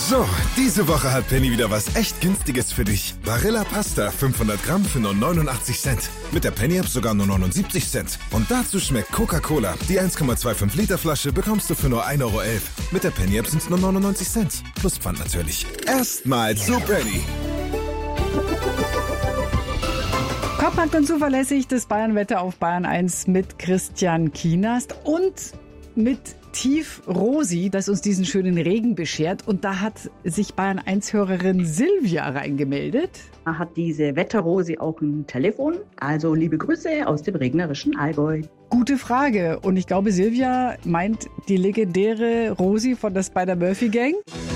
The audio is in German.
So, diese Woche hat Penny wieder was echt Günstiges für dich. Barilla Pasta 500 Gramm für nur 89 Cent. Mit der Penny-App sogar nur 79 Cent. Und dazu schmeckt Coca-Cola. Die 1,25 Liter Flasche bekommst du für nur 1,11 Euro. Mit der Penny-App sind es nur 99 Cent. Plus Pfand natürlich. Erstmal zu Penny. Kompakt und zuverlässig das Bayern-Wetter auf Bayern 1 mit Christian Kienast und mit Tief Rosi, das uns diesen schönen Regen beschert. Und da hat sich Bayern 1-Hörerin Silvia reingemeldet. Hat diese Wetterrosi auch ein Telefon? Also liebe Grüße aus dem regnerischen Allgäu. Gute Frage. Und ich glaube, Silvia meint die legendäre Rosi von der Spider-Murphy Gang.